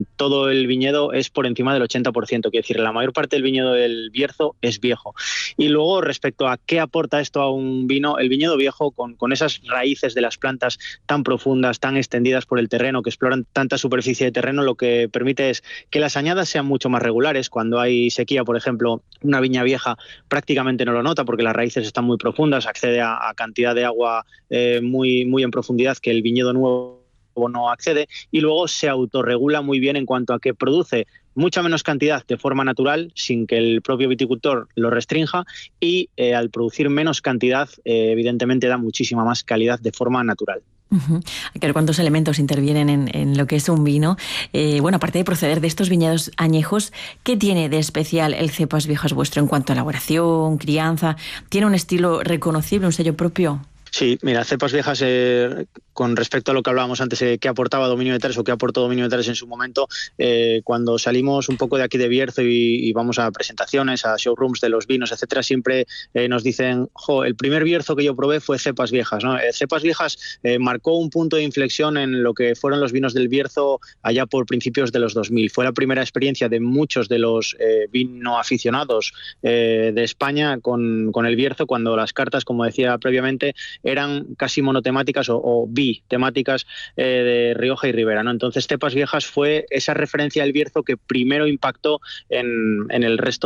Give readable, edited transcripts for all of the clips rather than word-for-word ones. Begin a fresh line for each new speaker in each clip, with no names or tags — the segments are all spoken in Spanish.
todo el viñedo es por encima del 80%, quiere decir, la mayor parte del viñedo del Bierzo es viejo. Y luego, respecto a qué aporta esto a un vino, el viñedo viejo, con esas raíces de las plantas tan profundas, tan extendidas por el terreno, que exploran tanta superficie de terreno, lo que permite es que las añadas sean mucho más regulares. Cuando hay sequía, por ejemplo, una viña vieja prácticamente no lo nota porque las raíces están muy profundas, accede a cantidad de agua muy en profundidad que el viñedo nuevo no accede, y luego se autorregula muy bien en cuanto a que produce mucha menos cantidad de forma natural sin que el propio viticultor lo restrinja, y al producir menos cantidad evidentemente da muchísima más calidad de forma natural.
Uh-huh. ¿Cuántos elementos intervienen en lo que es un vino? Bueno, aparte de proceder de estos viñedos añejos, ¿qué tiene de especial el Cepas Viejas vuestro en cuanto a elaboración, crianza? ¿Tiene un estilo reconocible, un sello propio?
Sí, mira, Cepas Viejas, con respecto a lo que hablábamos antes, qué aportaba Dominio de Terres o qué aportó Dominio de Terres en su momento, cuando salimos un poco de aquí de Bierzo y vamos a presentaciones, a showrooms de los vinos, etcétera, siempre nos dicen, el primer Bierzo que yo probé fue Cepas Viejas, ¿no? Cepas Viejas marcó un punto de inflexión en lo que fueron los vinos del Bierzo allá por principios de los 2000. Fue la primera experiencia de muchos de los vino aficionados de España con el Bierzo, cuando las cartas, como decía previamente, eran casi monotemáticas o bitemáticas de Rioja y Ribera, ¿no? Entonces Cepas Viejas fue esa referencia del Bierzo que primero impactó en el resto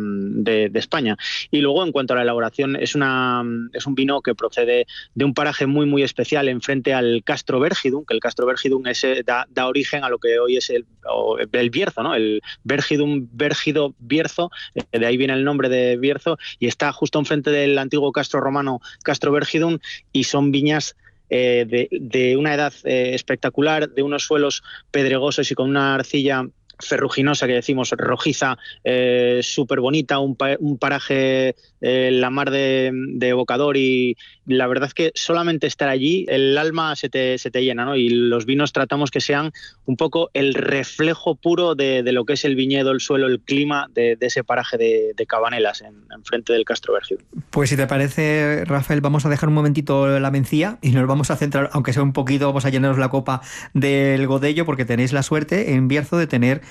de España. Y luego, en cuanto a la elaboración, es un vino que procede de un paraje muy especial enfrente al Castro Vergidum, que el Castro Vergidum da origen a lo que hoy es el Bierzo, ¿no? El Vergidum, Vergido, Bierzo, de ahí viene el nombre de Bierzo, y está justo enfrente del antiguo castro romano Castro Vergidum, y son viñas de una edad espectacular, de unos suelos pedregosos y con una arcilla ferruginosa, que decimos rojiza, súper bonita, un paraje la mar de evocador, y la verdad es que solamente estar allí el alma se te llena, ¿no? Y los vinos tratamos que sean un poco el reflejo puro de lo que es el viñedo, el suelo, el clima de ese paraje de Cabanelas en frente del Castro Vergidum.
Pues si te parece, Rafael, vamos a dejar un momentito la mencía y nos vamos a centrar, aunque sea un poquito, vamos a llenaros la copa del Godello, porque tenéis la suerte en Bierzo de tener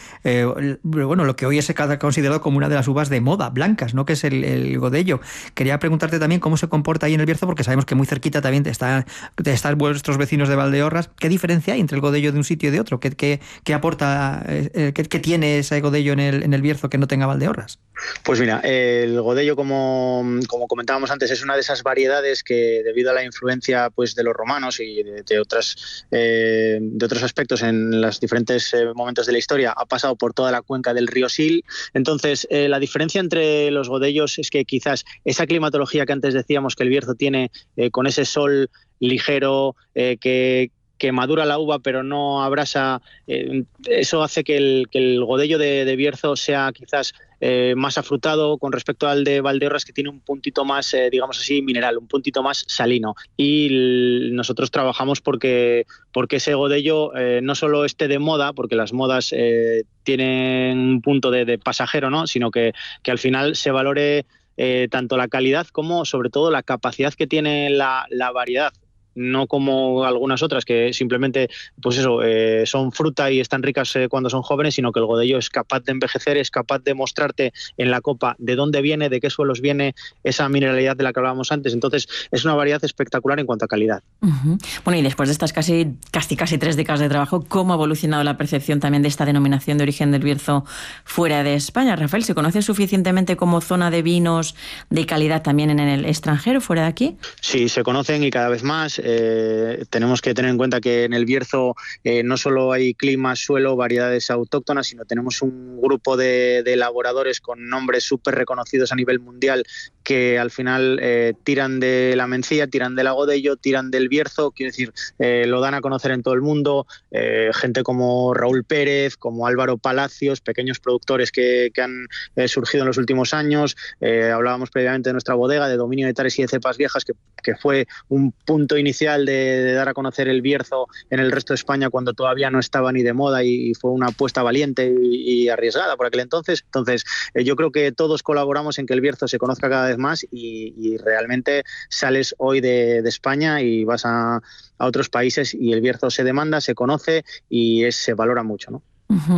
lo que hoy es considerado como una de las uvas de moda, blancas, ¿no? Que es el Godello. Quería preguntarte también cómo se comporta ahí en el Bierzo, porque sabemos que muy cerquita también están vuestros vecinos de Valdeorras. ¿Qué diferencia hay entre el Godello de un sitio y de otro? ¿Qué aporta, qué tiene ese Godello en el Bierzo que no tenga Valdeorras?
Pues mira, el Godello, como comentábamos antes, es una de esas variedades que, debido a la influencia pues de los romanos y de otros aspectos en los diferentes momentos de la historia, ha pasado por toda la cuenca del río Sil. Entonces, la diferencia entre los Godellos es que quizás esa climatología que antes decíamos que el Bierzo tiene, con ese sol ligero que madura la uva pero no abrasa, eso hace que el Godello de Bierzo sea quizás más afrutado con respecto al de Valdeorras, que tiene un puntito más, digamos así, mineral, un puntito más salino. Y nosotros trabajamos porque ese Godello no solo esté de moda, porque las modas tienen un punto de pasajero, ¿no? Sino que al final se valore tanto la calidad como, sobre todo, la capacidad que tiene la variedad. No como algunas otras que simplemente pues eso, son fruta y están ricas cuando son jóvenes, sino que el Godello es capaz de envejecer, es capaz de mostrarte en la copa de dónde viene, de qué suelos viene, esa mineralidad de la que hablábamos antes. Entonces es una variedad espectacular en cuanto a calidad.
Uh-huh. Bueno, y después de estas casi 3 décadas de trabajo, ¿cómo ha evolucionado la percepción también de esta denominación de origen del Bierzo fuera de España? Rafael, ¿se conoce suficientemente como zona de vinos de calidad también en el extranjero, fuera de aquí?
Sí, se conocen, y cada vez más. Tenemos que tener en cuenta que en el Bierzo no solo hay clima, suelo, variedades autóctonas, sino tenemos un grupo de elaboradores con nombres súper reconocidos a nivel mundial, que al final tiran de la Mencía, tiran del Godello, tiran del Bierzo, quiero decir, lo dan a conocer en todo el mundo, gente como Raúl Pérez, como Álvaro Palacios, pequeños productores que han surgido en los últimos años. Hablábamos previamente de nuestra bodega, de Dominio de Tares y de Cepas Viejas, que fue un punto inicial de dar a conocer el Bierzo en el resto de España cuando todavía no estaba ni de moda, y fue una apuesta valiente y arriesgada por aquel entonces. Entonces, yo creo que todos colaboramos en que el Bierzo se conozca cada vez más, y realmente sales hoy de España y vas a otros países y el Bierzo se demanda, se conoce y se valora mucho, ¿no?